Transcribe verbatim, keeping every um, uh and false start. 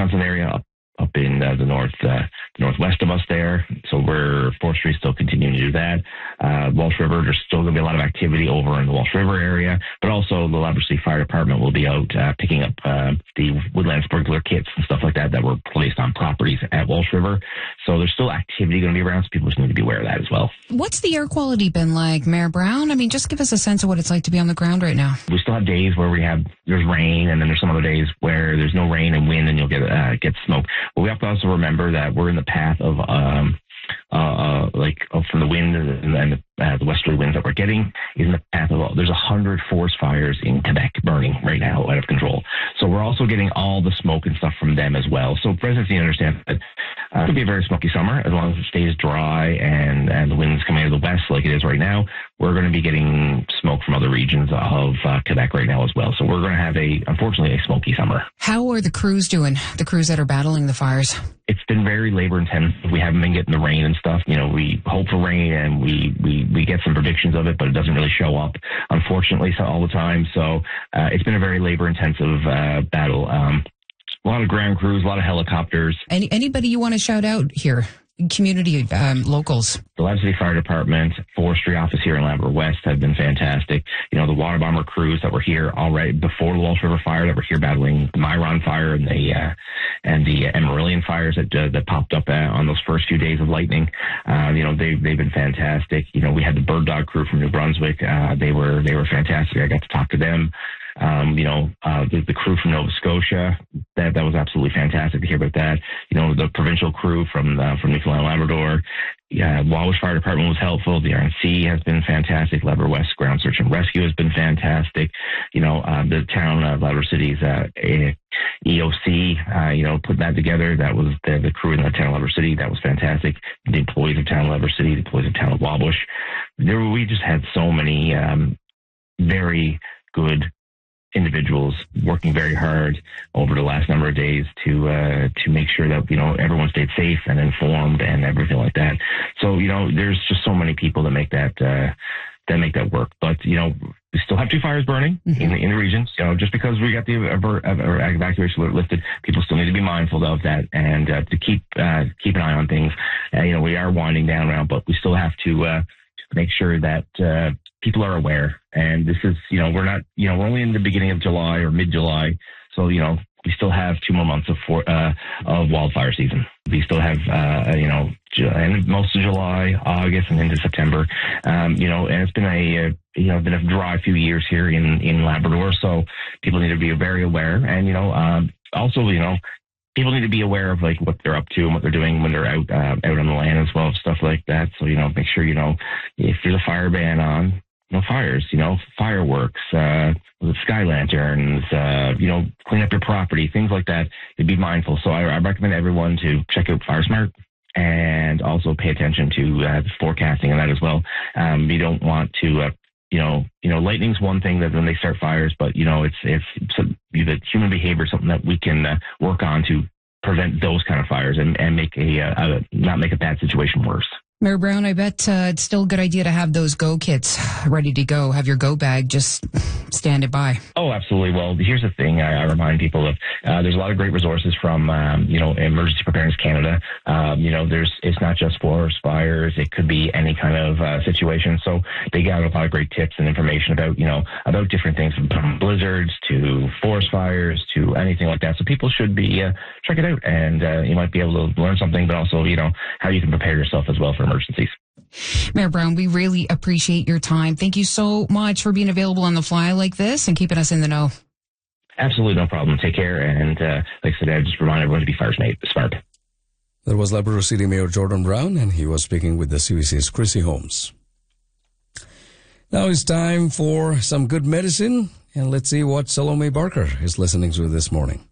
Wisconsin area, up up in uh, the north, uh, northwest of us there. So we're forestry still continuing to do that. Uh, Walsh River, there's still going to be a lot of activity over in the Walsh River area, but also the Labrador City Fire Department will be out uh, picking up uh, the woodland sprinkler kits and stuff like that that were placed on properties at Walsh River. So there's still activity going to be around, so people just need to be aware of that as well. What's the air quality been like, Mayor Brown? I mean, just give us a sense of what it's like to be on the ground right now. We still have days where we have, there's rain, and then there's some other days where there's no rain and wind and you'll get uh, get smoke. But we have to also remember that we're in the path of um, uh, uh, like uh, from the wind and, and the, uh, the westerly winds that we're getting is in the path of, there's a hundred forest fires in Quebec burning right now out of control. So we're also getting all the smoke and stuff from them as well. So residents need to understand that uh, it could be a very smoky summer as long as it stays dry and, and the wind's coming out of the west like it is right now. We're going to be getting smoke from other regions of uh, Quebec right now as well. So we're going to have a, unfortunately, a smoky summer. How are the crews doing, the crews that are battling the fires? It's been very labor intensive. We haven't been getting the rain and stuff. You know, we hope for rain and we, we, we get some predictions of it, but it doesn't really show up, unfortunately, so all the time. So uh, it's been a very labor intensive uh, battle. Um, a lot of ground crews, a lot of helicopters. Any, anybody you want to shout out here? Community um, locals. The Labrador City Fire Department, forestry office here in Labrador West have been fantastic. You know, the water bomber crews that were here already before the Walsh River fire that were here battling the Myron fire and the uh, and the Emeraldian fires that uh, that popped up uh, on those first few days of lightning. Uh, you know, they they've been fantastic. You know, we had the Bird Dog crew from New Brunswick. Uh, they were they were fantastic. I got to talk to them. Um, you know, uh, the, the crew from Nova Scotia, that, that was absolutely fantastic to hear about that. You know, the provincial crew from, uh, from Newfoundland and Labrador. Yeah, Wabash Fire Department was helpful. The R N C has been fantastic. Labrador West Ground Search and Rescue has been fantastic. You know, uh, the town of Labrador City's, uh, E O C, uh, you know, put that together. That was the, the crew in the town of Labrador City. That was fantastic. The employees of town of Labrador City, the employees of town of Wabash. There, we just had so many, um, very good individuals working very hard over the last number of days to uh, to make sure that, you know, everyone stayed safe and informed and everything like that. So, you know, there's just so many people that make that uh, that make that work. But, you know, we still have two fires burning mm-hmm. in the in the regions. You know, just because we got the evacuation alert lifted, people still need to be mindful of that and uh, to keep uh, keep an eye on things. Uh, you know, we are winding down now, but we still have to uh, make sure that uh, people are aware. And this is, you know, we're not, you know, we're only in the beginning of July or mid-July. So, you know, we still have two more months of for, uh, of wildfire season. We still have, uh, you know, and most of July, August, and into September. Um, you know, and it's been a, uh, you know, been a dry few years here in, in Labrador. So people need to be very aware. And, you know, um, also, you know, people need to be aware of like what they're up to and what they're doing when they're out, uh, out on the land as well, stuff like that. So, you know, make sure, you know, if there's a fire ban on, you know, fires, you know, fireworks, uh, sky lanterns, uh, you know, clean up your property, things like that. To be mindful. So I, I recommend everyone to check out FireSmart and also pay attention to uh, the forecasting and that as well. Um, you don't want to, uh, you know, you know, lightning's one thing that when they start fires, but you know, it's it's some, the human behavior is something that we can uh, work on to prevent those kind of fires and, and make a, uh, a not make a bad situation worse. Mayor Brown, I bet uh, it's still a good idea to have those go kits ready to go. Have your go bag, just stand it by. Oh, absolutely. Well, here's the thing I, I remind people of. Uh, there's a lot of great resources from, um, you know, Emergency Preparedness Canada. Um, you know, there's it's not just forest fires. It could be any kind of uh, situation. So they got a lot of great tips and information about, you know, about different things from blizzards to forest fires to anything like that. So people should be, uh, check it out. And uh, you might be able to learn something, but also, you know, how you can prepare yourself as well for emergencies. Mayor Brown, we really appreciate your time. Thank you so much for being available on the fly like this and keeping us in the know. Absolutely, no problem. Take care. And uh, like I said, I just remind everyone to be fire smart. That was Labrador City Mayor Jordan Brown, and he was speaking with the C B C's Chrissy Holmes. Now it's time for some good medicine, and let's see what Salome Barker is listening to this morning.